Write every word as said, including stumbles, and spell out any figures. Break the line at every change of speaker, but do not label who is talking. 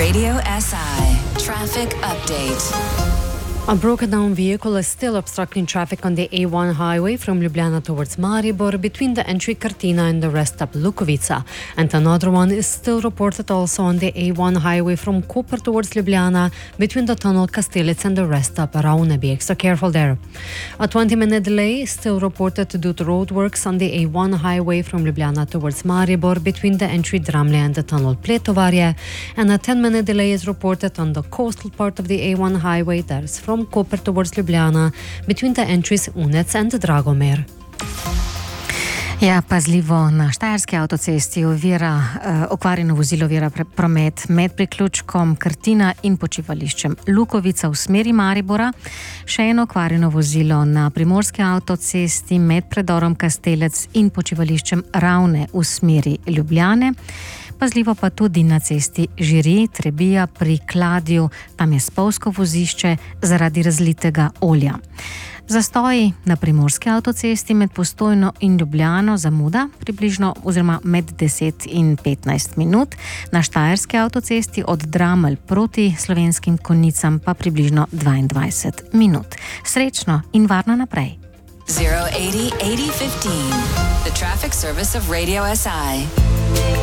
Radio S I Traffic Update. A broken down vehicle is still obstructing traffic on the A one highway from Ljubljana towards Maribor between the entry Kartina and the rest stop Lukovica. And another one is still reported also on the A one highway from Koper towards Ljubljana between the tunnel Kastelec and the rest stop Ravne. Be extra careful there. A twenty minute delay is still reported due to roadworks on the A one highway from Ljubljana towards Maribor between the entry Dramlje and the tunnel Pletovarje. And a ten minute delay is reported on the coastal part of the A one highway, that is from From Koper towards Ljubljana, between the entries Unec and Dragomir.
Ja, pazljivo na Štajerski avtocesti ovira, uh, okvarjeno vozilo ovira promet med priključkom Krtina in počivališčem Lukovica v smeri Maribora. Še eno okvarjeno vozilo na Primorski avtocesti med predorom Kastelec in počivališčem Ravne v smeri Ljubljane. Pazljivo pa tudi na cesti Žiri, Trebija pri Kladju, tam je spolzko vozišče zaradi razlitega olja. Zastoji na Primorski avtocesti med Postojno in Ljubljano zamuda približno oziroma med deset in petnajst minut, na Štajerski avtocesti od Dramelj proti Slovenskim Konjicam pa približno dvaindvajset minut. Srečno in varno naprej.
zero eighty eighty fifteen The traffic service of Radio S I.